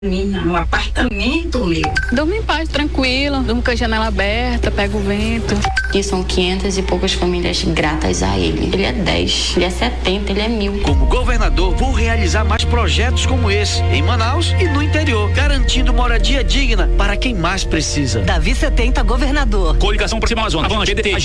No apartamento meu. Durmo em paz, tranquilo, durmo com a janela aberta, pego o vento. E são 500 e poucas famílias gratas a ele. Ele é 10, ele é 70, ele é 1000. Como governador, vou realizar mais projetos como esse, em Manaus e no interior, garantindo moradia digna para quem mais precisa. Davi 70, governador. Coligação Próxima Amazônia. Avante, PDT.